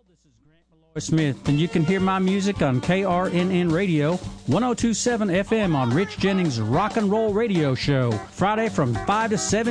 Smith, and you can hear my music on KRNN Radio, 102.7 FM on Rich Jennings' Rock and Roll Radio Show, Friday from 5 to 7